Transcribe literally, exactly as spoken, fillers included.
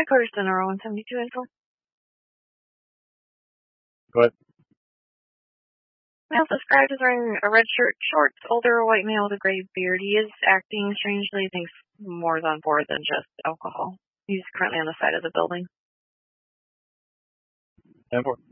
Headquarters Center, one seventy-two info. Go ahead. Male described as wearing a red shirt, shorts, older white male with a gray beard. He is acting strangely, thinks more on board than just alcohol. He's currently on the side of the building. ten four.